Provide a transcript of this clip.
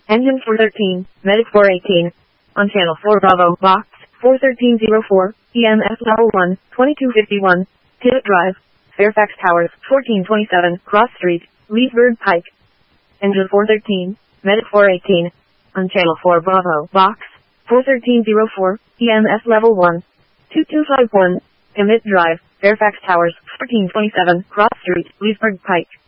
Engine 413, Medic 418. On Channel 4 Bravo, Box 41304, EMS Level 1, 2251, Tibbet Drive, Fairfax Towers, 1427, Cross Street, Leesburg Pike. Engine 413, Medic 418. On Channel 4 Bravo, Box 41304, EMS Level 1, 2251, Tibbet Drive, Fairfax Towers, 1427, Cross Street, Leesburg Pike.